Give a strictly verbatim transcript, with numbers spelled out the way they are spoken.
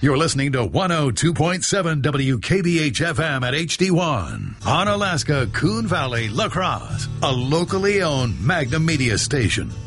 You're listening to one oh two point seven W K B H F M at H D one. On Alaska, Coon Valley, La Crosse. A locally owned Magnum Media station.